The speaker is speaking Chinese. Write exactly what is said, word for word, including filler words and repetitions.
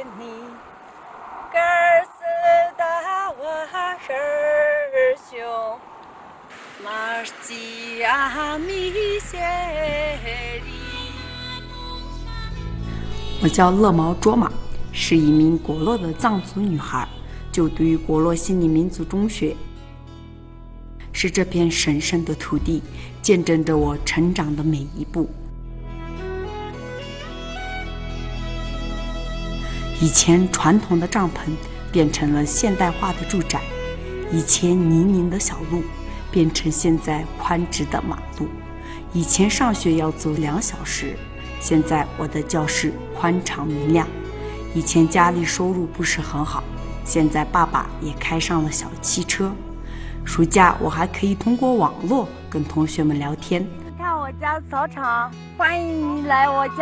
你，哥儿四大娃儿兄，马儿吉阿米谢里。 我叫乐毛卓玛，是一名果洛的藏族女孩，就读于果洛西里民族中学。是这片神圣的土地，见证着我成长的每一步。以前传统的帐篷变成了现代化的住宅，以前泥泞的小路变成现在宽直的马路，以前上学要走两小时，现在我的教室宽敞明亮。以前家里收入不是很好，现在爸爸也开上了小汽车。暑假我还可以通过网络跟同学们聊天。 看我家操场，欢迎你来我家。